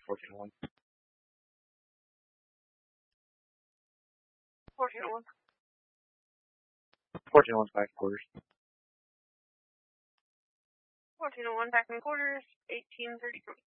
1401. 1401. 1401's back in quarters. 1401 back in quarters, 1833.